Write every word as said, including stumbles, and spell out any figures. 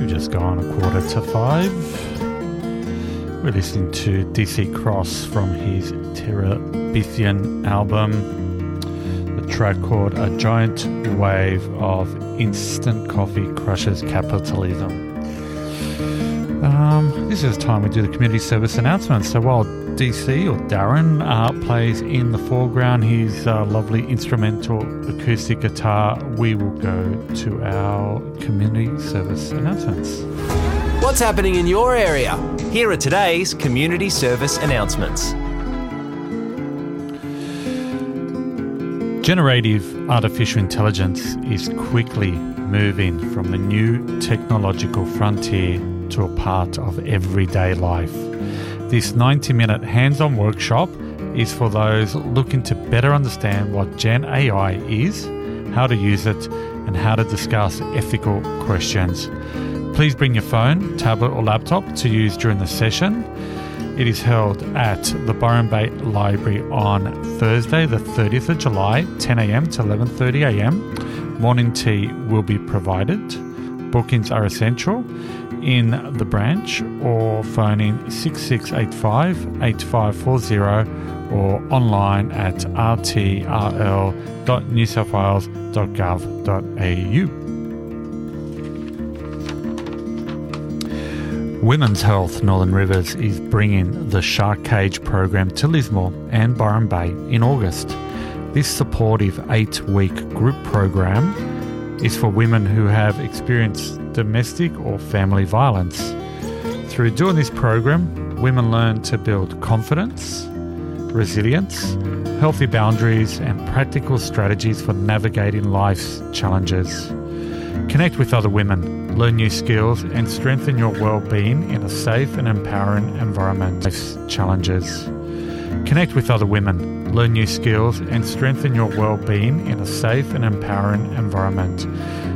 We've just gone a quarter to five. We're listening to D C Cross from his Terabithian album, the track called A Giant Wave of Instant Coffee Crushes Capitalism. Um, this is the time we do the community service announcements. So while D C or Darren uh, plays in the foreground his uh, lovely instrumental acoustic guitar, we will go to our community service announcements. What's happening in your area? Here are today's community service announcements. Generative artificial intelligence is quickly moving from the new technological frontier to a part of everyday life. This ninety-minute hands-on workshop is for those looking to better understand what Gen A I is, how to use it, and how to discuss ethical questions. Please bring your phone, tablet or laptop to use during the session. It is held at the Byron Bay Library on Thursday the thirtieth of July, ten a.m. to eleven thirty a.m. Morning tea will be provided. Bookings are essential in the branch or phoning six six eight five, eight five four zero or online at r t r l dot new south wales dot gov dot a u. Women's Health Northern Rivers is bringing the Shark Cage program to Lismore and Byron Bay in August. This supportive eight-week group program is for women who have experienced domestic or family violence. Through doing this program, women learn to build confidence, resilience, healthy boundaries, and practical strategies for navigating life's challenges. Connect with other women, learn new skills, and strengthen your well-being in a safe and empowering environment. Life's challenges. Connect with other women, learn new skills, and strengthen your well-being in a safe and empowering environment.